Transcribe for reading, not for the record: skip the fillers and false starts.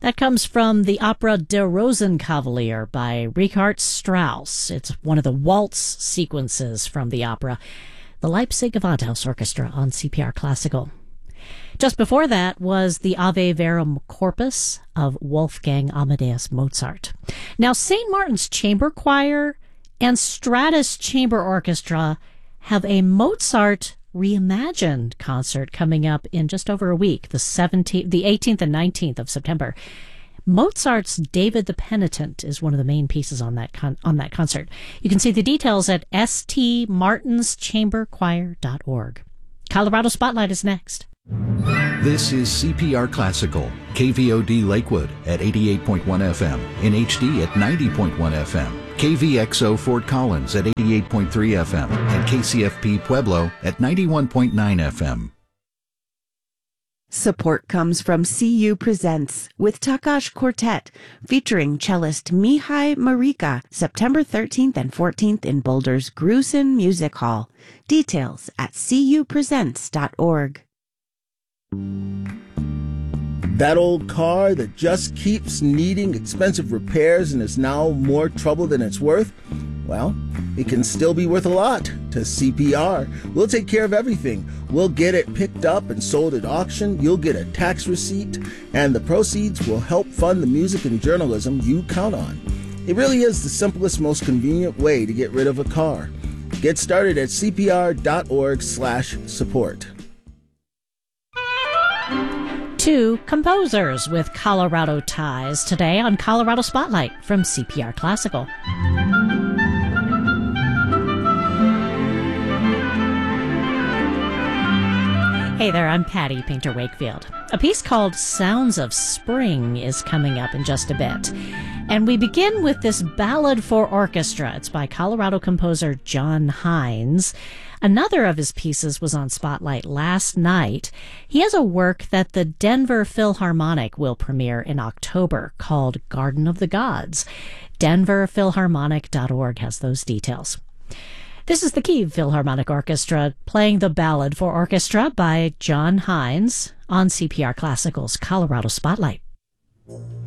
That comes from the opera Der Rosenkavalier by Richard Strauss. It's one of the waltz sequences from the opera. The Leipzig Gewandhaus Orchestra on CPR Classical. Just before that was the Ave Verum Corpus of Wolfgang Amadeus Mozart. Now, St. Martin's Chamber Choir and Stratus Chamber Orchestra have a Mozart Reimagined concert coming up in just over a week, the 18th and 19th of September. Mozart's David the Penitent is one of the main pieces on that concert. You can see the details at stmartinschamberchoir.org. Colorado Spotlight is next. This is CPR Classical, KVOD Lakewood at 88.1 FM, in HD at 90.1 FM, KVXO Fort Collins at 88.3 FM, and KCFP Pueblo at 91.9 FM. Support comes from CU Presents with Takash Quartet, featuring cellist Mihai Marika, September 13th and 14th in Boulder's Grusin Music Hall. Details at cupresents.org. That old car that just keeps needing expensive repairs and is now more trouble than it's worth? Well, it can still be worth a lot to CPR. We'll take care of everything. We'll get it picked up and sold at auction. You'll get a tax receipt, and the proceeds will help fund the music and journalism you count on. It really is the simplest, most convenient way to get rid of a car. Get started at cpr.org/support. Two composers with Colorado ties today on Colorado Spotlight from CPR Classical. Hey there, I'm Patty Painter Wakefield. A piece called Sounds of Spring is coming up in just a bit. And we begin with this ballad for orchestra. It's by Colorado composer John Hines. Another of his pieces was on Spotlight last night. He has a work that the Denver Philharmonic will premiere in October called Garden of the Gods. DenverPhilharmonic.org has those details. This is the Kiev Philharmonic Orchestra playing the Ballad for Orchestra by John Hines on CPR Classical's Colorado Spotlight.